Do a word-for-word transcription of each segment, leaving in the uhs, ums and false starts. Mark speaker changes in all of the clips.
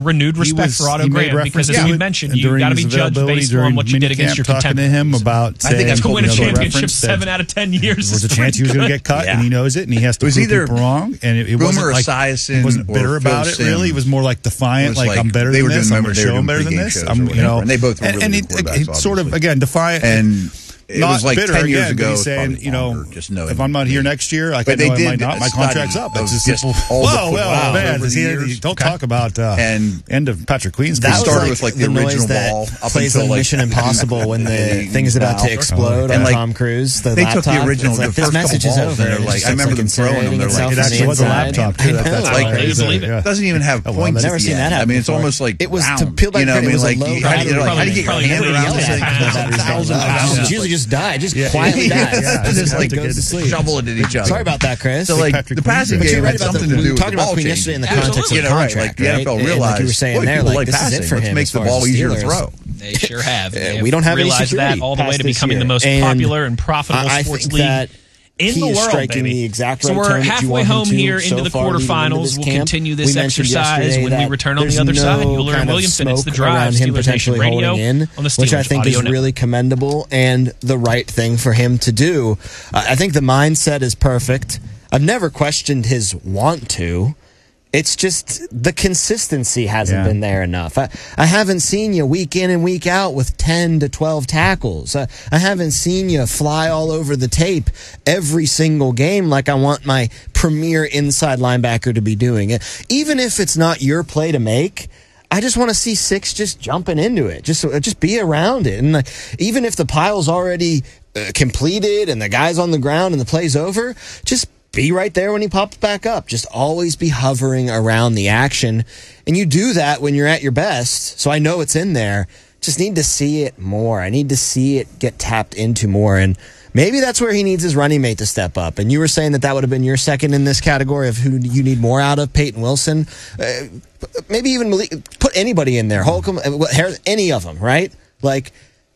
Speaker 1: renewed respect
Speaker 2: was,
Speaker 1: for Otto Graham because, as we mentioned, you got to be judged based on what you did against your
Speaker 2: talking to him about
Speaker 1: I think that's to win a
Speaker 2: you know,
Speaker 1: championship seven out of ten years.
Speaker 2: There was a chance he was going to get cut,
Speaker 3: yeah.
Speaker 2: and he knows it, and he has to
Speaker 3: it was
Speaker 2: prove
Speaker 3: either
Speaker 2: people wrong. And it, it wasn't
Speaker 3: or
Speaker 2: like
Speaker 3: Esiason
Speaker 2: he wasn't bitter
Speaker 3: or
Speaker 2: about
Speaker 3: Phil
Speaker 2: it. Really, it was more like defiant, like,
Speaker 3: like
Speaker 2: I'm better
Speaker 3: they
Speaker 2: than
Speaker 3: were
Speaker 2: this.
Speaker 3: doing,
Speaker 2: I'm going to
Speaker 3: they were
Speaker 2: show him better
Speaker 3: doing
Speaker 2: than
Speaker 3: pregame
Speaker 2: this.
Speaker 3: shows
Speaker 2: I'm,
Speaker 3: or
Speaker 2: you know,
Speaker 3: and they both were
Speaker 2: and,
Speaker 3: really
Speaker 2: and
Speaker 3: good
Speaker 2: it,
Speaker 3: quarterbacks,
Speaker 2: it sort of
Speaker 3: obviously.
Speaker 2: again defiant
Speaker 3: and. It
Speaker 2: not
Speaker 3: was like
Speaker 2: bitter
Speaker 3: ten years
Speaker 2: again,
Speaker 3: ago.
Speaker 2: He's saying, you know,
Speaker 3: just knowing
Speaker 2: if I'm not here next year, like I
Speaker 3: they
Speaker 2: know I
Speaker 3: did
Speaker 2: might not. My contract's up. It's just simple.
Speaker 3: All
Speaker 2: Whoa,
Speaker 3: the
Speaker 2: well,
Speaker 3: wow,
Speaker 2: man,
Speaker 3: over the
Speaker 2: he,
Speaker 3: years.
Speaker 2: don't
Speaker 3: Okay.
Speaker 2: talk about uh,
Speaker 3: and
Speaker 2: end of Patrick Queen's.
Speaker 3: That
Speaker 2: career.
Speaker 3: started with like the,
Speaker 4: the
Speaker 3: original
Speaker 4: noise that
Speaker 3: ball up
Speaker 4: plays
Speaker 3: until
Speaker 4: in
Speaker 3: like
Speaker 4: Mission Impossible when the thing is about to explode
Speaker 3: and
Speaker 4: on
Speaker 3: like,
Speaker 4: Tom Cruise. The
Speaker 3: they
Speaker 4: laptop,
Speaker 3: took the original.
Speaker 4: it's like,
Speaker 3: the
Speaker 4: this
Speaker 3: first
Speaker 4: message
Speaker 3: couple
Speaker 4: is
Speaker 3: balls,
Speaker 4: over.
Speaker 3: and they're like, I remember them throwing them. They're like,
Speaker 2: it actually was a laptop too.
Speaker 4: I
Speaker 2: That's
Speaker 4: know.
Speaker 2: like
Speaker 1: I believe it.
Speaker 2: yeah.
Speaker 3: It doesn't even have
Speaker 2: Oh, well,
Speaker 3: points.
Speaker 4: I've never
Speaker 3: at the
Speaker 4: seen
Speaker 3: end.
Speaker 4: that
Speaker 3: I mean, it's
Speaker 4: happen
Speaker 3: almost like
Speaker 4: It was
Speaker 3: round.
Speaker 4: to peel back
Speaker 3: You know, I
Speaker 4: credit, it
Speaker 3: mean,
Speaker 4: was a
Speaker 3: like
Speaker 4: low
Speaker 3: you- how do you
Speaker 4: battery
Speaker 3: like how do you get your
Speaker 1: Probably
Speaker 3: hand
Speaker 1: never
Speaker 3: around
Speaker 1: yelled
Speaker 3: this
Speaker 1: at
Speaker 3: thing?
Speaker 1: it.
Speaker 3: Thousands
Speaker 4: Thousands
Speaker 3: of
Speaker 4: of
Speaker 3: pounds.
Speaker 4: It's usually just die. It just
Speaker 2: Yeah.
Speaker 4: quietly
Speaker 2: Yeah.
Speaker 4: dies.
Speaker 2: Yeah.
Speaker 4: It
Speaker 3: Just
Speaker 4: just
Speaker 3: like
Speaker 4: goes to sleep.
Speaker 3: shovel it at each other.
Speaker 4: Sorry about that, Chris.
Speaker 3: So like
Speaker 2: Patrick
Speaker 3: the passing
Speaker 2: Queen.
Speaker 4: But
Speaker 3: game
Speaker 4: you're right
Speaker 3: had
Speaker 4: about the,
Speaker 3: something to
Speaker 4: we
Speaker 3: do
Speaker 4: were
Speaker 3: with
Speaker 4: talking
Speaker 3: the
Speaker 4: about
Speaker 3: ball
Speaker 4: Queen
Speaker 3: change.
Speaker 4: yesterday in the
Speaker 1: Absolutely.
Speaker 4: context of
Speaker 3: You
Speaker 4: the
Speaker 3: know, right?
Speaker 4: contract,
Speaker 3: Like the N F L
Speaker 4: right? And
Speaker 3: realized,
Speaker 4: like you were saying
Speaker 3: boy,
Speaker 4: there,
Speaker 3: people
Speaker 4: like
Speaker 3: like
Speaker 4: this is
Speaker 3: passing.
Speaker 4: it for
Speaker 3: Let's
Speaker 4: him.
Speaker 3: make
Speaker 4: as
Speaker 3: the
Speaker 4: far as
Speaker 3: ball easier to
Speaker 4: Steelers.
Speaker 3: throw.
Speaker 1: They sure have.
Speaker 4: Uh,
Speaker 1: They
Speaker 4: we don't have any
Speaker 1: realized
Speaker 4: security
Speaker 1: that all the way
Speaker 4: past
Speaker 1: to
Speaker 4: this
Speaker 1: becoming
Speaker 4: year.
Speaker 1: the most
Speaker 4: And
Speaker 1: popular and profitable
Speaker 4: I
Speaker 1: sports
Speaker 4: think
Speaker 1: league
Speaker 4: that
Speaker 1: in
Speaker 4: he
Speaker 1: the
Speaker 4: is
Speaker 1: world,
Speaker 4: striking
Speaker 1: baby.
Speaker 4: the exact
Speaker 1: So
Speaker 4: right
Speaker 1: we're
Speaker 4: tone that you
Speaker 1: halfway
Speaker 4: want him
Speaker 1: home
Speaker 4: to
Speaker 1: here
Speaker 4: so
Speaker 1: into the
Speaker 4: far leading into
Speaker 1: quarterfinals.
Speaker 4: this
Speaker 1: We'll
Speaker 4: camp.
Speaker 1: continue this
Speaker 4: We mentioned
Speaker 1: exercise
Speaker 4: yesterday
Speaker 1: when we
Speaker 4: that
Speaker 1: return on
Speaker 4: there's
Speaker 1: the other
Speaker 4: no
Speaker 1: side. You'll learn
Speaker 4: kind of
Speaker 1: Williamson. It's the
Speaker 4: smoke
Speaker 1: drive.
Speaker 4: around him
Speaker 1: Steelers Nation
Speaker 4: potentially
Speaker 1: Radio
Speaker 4: holding in,
Speaker 1: on the Steelers
Speaker 4: which I think
Speaker 1: Audio
Speaker 4: is
Speaker 1: Network.
Speaker 4: really commendable and the right thing for him to do. Uh, I think the mindset is perfect. I've never questioned his want to. It's just the consistency hasn't
Speaker 2: Yeah.
Speaker 4: been there enough. I, I haven't seen you week in and week out with ten to twelve tackles. I, I haven't seen you fly all over the tape every single game like I want my premier inside linebacker to be doing. Even if it's not your play to make, I just want to see six just jumping into it. Just just be around it. And uh, even if the pile's already uh, completed and the guy's on the ground and the play's over, just be right there when he pops back up. Just always be hovering around the action. And you do that when you're at your best. So I know it's in there. Just need to see it more. I need to see it get tapped into more. And maybe that's where he needs his running mate to step up. And you were saying that that would have been your second in this category of who you need more out of, Peyton Wilson. Uh, maybe even Malik, put anybody in there. Holcomb, any of them, right? Like,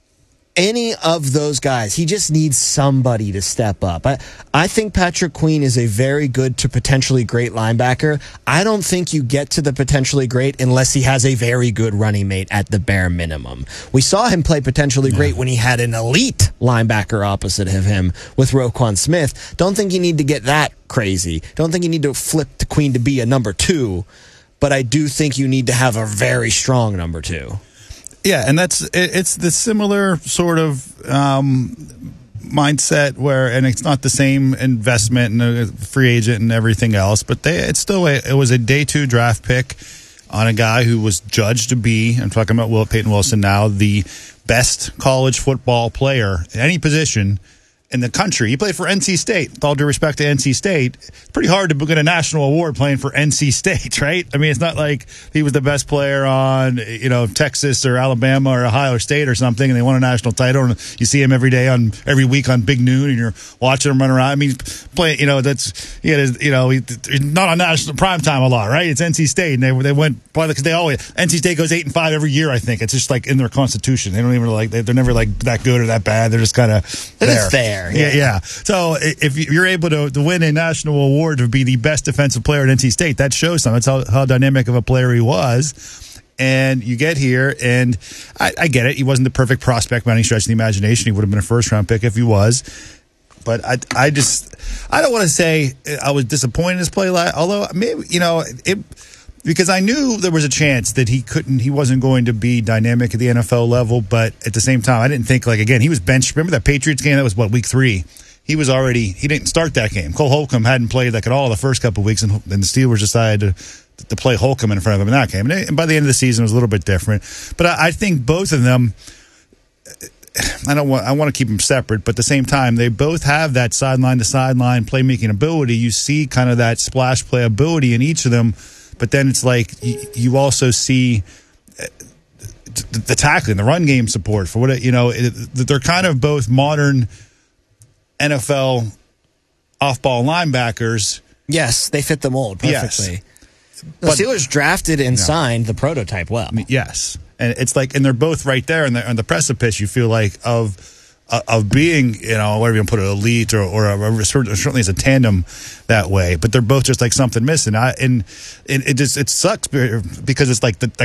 Speaker 4: any of those guys. He just needs somebody to step up. I, I think Patrick Queen is a very good to potentially great linebacker. I don't think you get to the potentially great unless he has a very good running mate at the bare minimum. We saw him play potentially great yeah. when he had an elite linebacker opposite of him with Roquan Smith. Don't think you need to get that crazy. Don't think you need to flip the Queen to be a number two, but I do think you need to have a very strong number two.
Speaker 2: Yeah, and that's it, it's the similar sort of um, mindset where, and it's not the same investment and a free agent and everything else, but they it's still a, it was a day two draft pick on a guy who was judged to be, I'm talking about Will Peyton Wilson now, the best college football player in any position in the country. He played for N C State. With all due respect to N C State, it's pretty hard to get a national award playing for N C State, right? I mean, it's not like he was the best player on, you know, Texas or Alabama or Ohio State or something, and they won a national title. And you see him every day on every week on Big Noon, and you're watching him run around. I mean, play, you know, that's he had his, you know, he, he's not on national prime time a lot, right? It's N C State, and they they went because they always N C State goes eight and five every year. I think it's just like in their constitution. They don't even like they, they're never like that good or that bad. They're just kind of there.
Speaker 4: there.
Speaker 2: Yeah. yeah, yeah. So if you're able to, to win a national award to be the best defensive player at N C State, that shows something. That's how, how dynamic of a player he was. And you get here, and I, I get it. He wasn't the perfect prospect by any stretch of the imagination. He would have been a first-round pick if he was. But I, I just, I don't want to say I was disappointed in his play. Although maybe, you know, it. Because I knew there was a chance that he couldn't, he wasn't going to be dynamic at the N F L level, but at the same time, I didn't think, like, again, he was benched. Remember that Patriots game? That was, what, week three? He was already, he didn't start that game. Cole Holcomb hadn't played, like, at all the first couple of weeks, and, and the Steelers decided to, to play Holcomb in front of him in that game. And, and by the end of the season, it was a little bit different. But I, I think both of them, I don't want, I want to keep them separate, but at the same time, they both have that sideline to sideline playmaking ability. You see kind of that splash play ability in each of them. But then it's like you also see the tackling, the run game support for what it, you know. They're kind of both modern N F L off-ball linebackers.
Speaker 4: Yes, they fit the mold perfectly.
Speaker 2: Yes.
Speaker 4: The
Speaker 2: But,
Speaker 4: Steelers drafted and
Speaker 2: yeah.
Speaker 4: signed the prototype well.
Speaker 2: Yes, and it's like, and they're both right there on the on the precipice. You feel like of uh, of being, you know, whatever you want to put it, elite or, or a, certainly as a tandem that way. But they're both just like something missing. I, and, and it just it sucks because it's like the like